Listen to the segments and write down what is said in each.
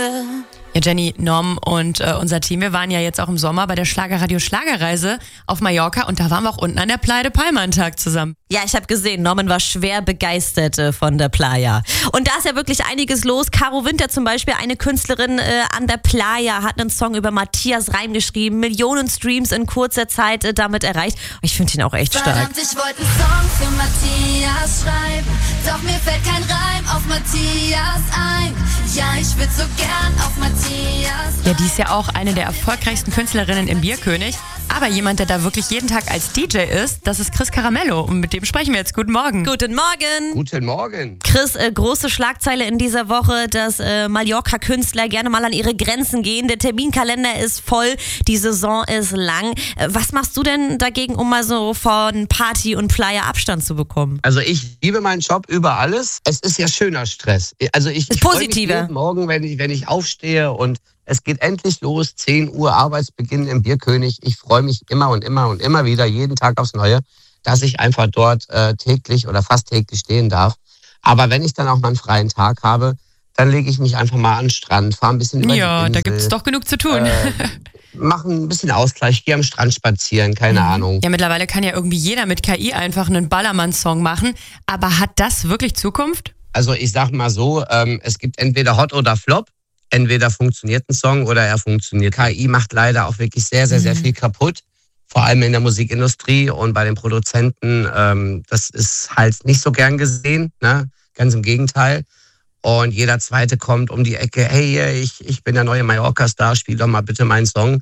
Ja, Jenny, Norm und unser Team, wir waren ja jetzt auch im Sommer bei der Schlagerradio-Schlagerreise auf Mallorca und da waren wir auch unten an der Playa de Palma einen Tag zusammen. Ja, ich habe gesehen, Norman war schwer begeistert von der Playa. Und da ist ja wirklich einiges los. Caro Winter zum Beispiel, eine Künstlerin an der Playa, hat einen Song über Matthias Reim geschrieben, Millionen Streams in kurzer Zeit damit erreicht. Ich finde ihn auch echt stark. Verdammt, ich wollte einen Song für Matthias schreiben, doch mir fällt kein Reim auf Matthias ein. Ja, ich würd so gern auf Matthias. Ja, die ist ja auch eine der erfolgreichsten Künstlerinnen im Bierkönig. Aber jemand, der da wirklich jeden Tag als DJ ist, das ist Chris Caramello. Und mit dem sprechen wir jetzt. Guten Morgen. Guten Morgen. Guten Morgen. Chris, große Schlagzeile in dieser Woche, dass Mallorca-Künstler gerne mal an ihre Grenzen gehen. Der Terminkalender ist voll, die Saison ist lang. Was machst du denn dagegen, um mal so von Party und Playa Abstand zu bekommen? Also ich liebe meinen Job über alles. Es ist ja schöner Stress. Also ich freue mich jeden Morgen, wenn ich aufstehe und es geht endlich los, 10 Uhr Arbeitsbeginn im Bierkönig. Ich freue mich immer und immer und immer wieder, jeden Tag aufs Neue, dass ich einfach dort täglich oder fast täglich stehen darf. Aber wenn ich dann auch mal einen freien Tag habe, dann lege ich mich einfach mal an den Strand, fahre ein bisschen über die Insel. Da gibt es doch genug zu tun. Mache ein bisschen Ausgleich, gehe am Strand spazieren, keine Ahnung. Ja, mittlerweile kann ja irgendwie jeder mit KI einfach einen Ballermann-Song machen. Aber hat das wirklich Zukunft? Also ich sag mal so, es gibt entweder Hot oder Flop. Entweder funktioniert ein Song oder er funktioniert. KI macht leider auch wirklich sehr, sehr, sehr viel kaputt. Vor allem in der Musikindustrie und bei den Produzenten. Das ist halt nicht so gern gesehen, ne? Ganz im Gegenteil. Und jeder Zweite kommt um die Ecke, hey, ich bin der neue Mallorca-Star, spiel doch mal bitte meinen Song.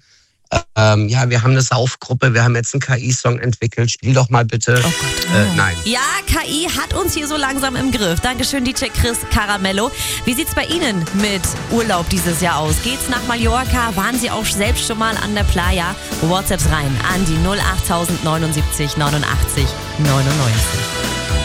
Ja, wir haben eine Saufgruppe, wir haben jetzt einen KI-Song entwickelt, spiel doch mal bitte. Oh Gott. Nein. Ja, KI hat uns hier so langsam im Griff. Dankeschön, DJ Chris Caramello. Wie sieht's bei Ihnen mit Urlaub dieses Jahr aus? Geht's nach Mallorca? Waren Sie auch selbst schon mal an der Playa? WhatsApps rein an die 08079 89 99.